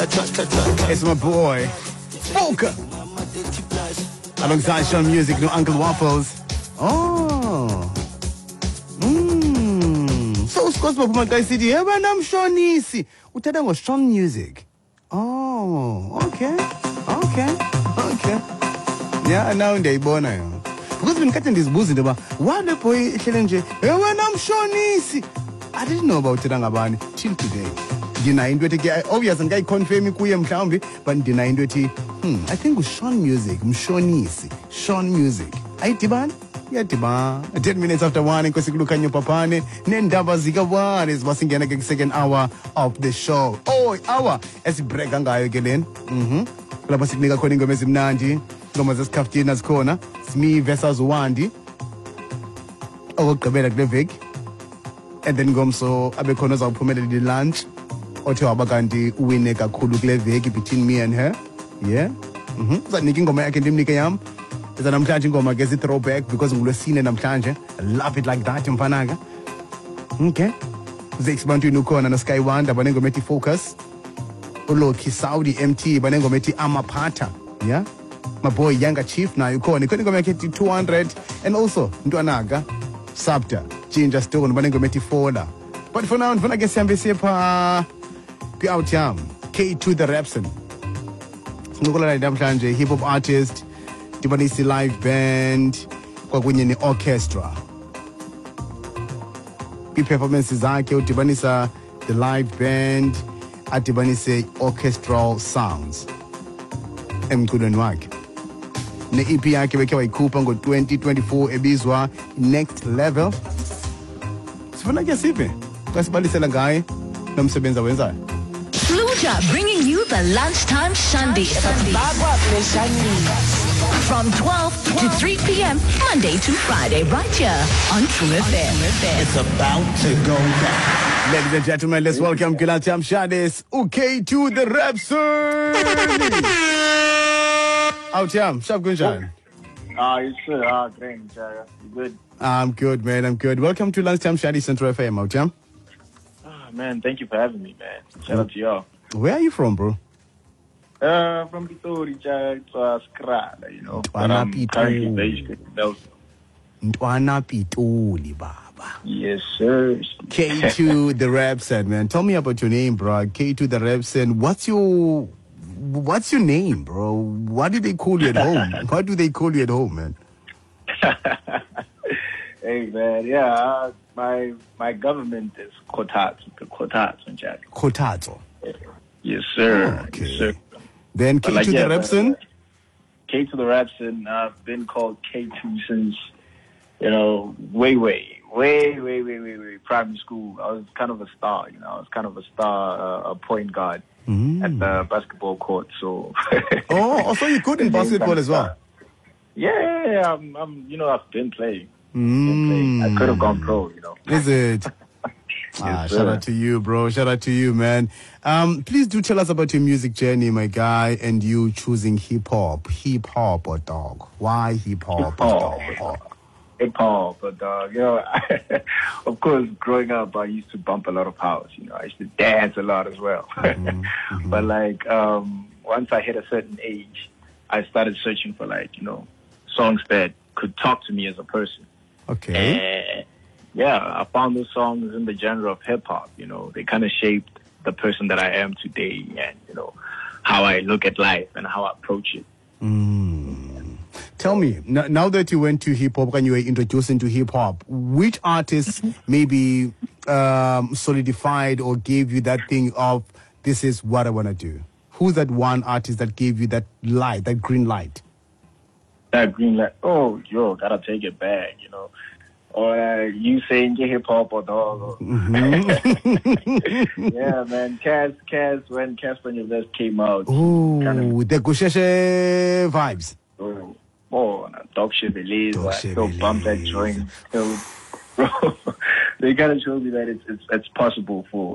It's my boy, Volker. Alongside Sean Music, no Uncle Waffles. Oh. So usikhosi my guy sithi yeba namshonisi uthanda ngo-Sean Music. Oh, okay. Yeah, now ndiyayibona yona. Because benikathi ndizibuza into yoba why le boy ehlele nje yeba namshonisi. I didn't know about it ngabani till today. Ndinayo into ethi obviously ndikayiconfirm kuye mhlawumbi but ndinayo into ethi I think Sean Music mshonisi Sean Music ayidibani iyadibana 10 minutes after 1 inkosi kulukhanyo papane neendaba zika-1 ezibasingena ke second hour of the show. Hour esibreaka ngayo ke leni lapha sikunika khona ingoma ezimnandi, ingoma zesikhaftini azikhona, Smee versus Wandi okugqibela kule veki, and then ngomso abekhona ozawuphumelela i-lunch othe waba kanti uwine kakhulu kule veki between me and her. Yeah. Uzanika ingoma yakhe ndimnike yam. Eza namhlanje ingoma ke zi-throwback because ngulwesine namhlanje. I love it like that mfanaka. Okay. Zex bantwini ukhona no Sky Wanda banengoma ethi Focus. Uloki Saudi MT banengoma ethi Amapata. Yeah. My boy Younger Chief nayo ukhona. Ikhona ingoma yakhe ethi 200 and also Ntwanaka Sabta Ginger Stone banengoma ethi Fola. But for now ndifuna ke sihambe siye pha out yam K2 the Rapson. Sinqokola namhlanje hip hop artist, dibanisi live band kwakunye ne-orchestra. I-performances zakhe udibanisa the live band adibanise orchestral sounds emculweni wakhe. Ne-EP yakhe bekhe wayikhupha ngo-2024 ebizwa Next Level. Sifuna ke sive xa sibalisela ngaye nomsebenzi awenzayo. Fluja bringing you the lunchtime Sunday from 12 to 3 p.m. Monday to Friday right here on True FM. It's about to go down. Ladies and gentlemen, let's welcome Kilatam Shades K2 the Rapson. Out yam, Shab Gunjan. Yes sir, great. You good? I'm good, man. I'm good. Welcome to Lunchtime Shadi Central FM, out yam. Man, thank you for having me, man. Shout out to y'all. Where are you from, bro? From Pitori, it's Skrala, you know. But I'm currently based in Belgium. Ntwana Pitoli, Baba. Yes, sir. K2 the Rapson, man. Tell me about your name, bro. K2 the Rapson. What's your name, bro? What do they call you at home? What do they call you at home, man? Hey, man. Yeah, my government is Kotatsu, Jack. Kotatsu. Yes, sir. Oh, okay. Yes, sir. Then K2 the Rapson? K2 the Rapson. I've been called K2 since, you know, way primary school. I was kind of a star, you know. I was kind of a star, a point guard at the basketball court. So. So you good in basketball as well? Yeah. I've been playing. I could have gone pro, you know. Is it? Yes, shout out to you, bro. Shout out to you, man. Please do tell us about your music journey, my guy, and you choosing hip-hop. Hip-hop or dog? Why hip-hop or dog? Hip-hop or dog. You know, of course, growing up, I used to bump a lot of house. You know, I used to dance a lot as well. But, like, once I hit a certain age, I started searching for, like, you know, songs that could talk to me as a person. Okay. Yeah, I found those songs in the genre of hip-hop, you know. They kind of shaped the person that I am today and, you know, how I look at life and how I approach it. Tell me, now that you went to hip-hop and you were introduced into hip-hop, which artists maybe solidified or gave you that thing of, this is what I want to do? Who's that one artist that gave you that light, that green light? That green light, gotta take it back, you know. Or you saying hip-hop or dog. Yeah, man. Cass, when Casper and Your Best came out. Ooh, the Gusheshe vibes. Dog shit release. He'll bump that joint. Bro, they gotta show me that it's possible for